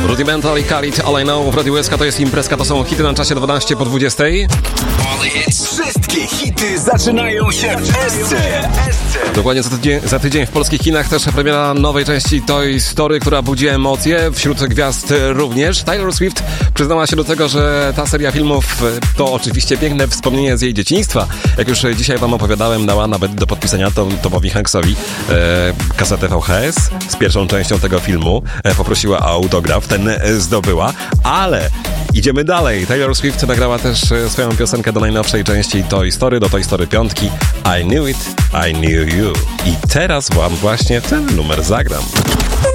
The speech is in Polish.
Rudimental i Khalid, All I Know w Radiu SK. To jest imprezka, to są hity na czasie 12 po 20. Wszystkie hity zaczynają się w SC. Dokładnie za tydzień w polskich kinach też premiera nowej części Toy Story, która budzi emocje, wśród gwiazd również. Taylor Swift przyznała się do tego, że ta seria filmów to oczywiście piękne wspomnienie z jej dzieciństwa. Jak już dzisiaj wam opowiadałem, dała nawet do podpisania Tomowi Hanksowi kasetę VHS z pierwszą częścią tego filmu. Poprosiła o autograf, ten zdobyła, ale idziemy dalej. Taylor Swift nagrała też swoją piosenkę do najnowszej części Toy Story, do Toy Story 5. I Knew It, I Knew You. I teraz wam właśnie ten numer zagram.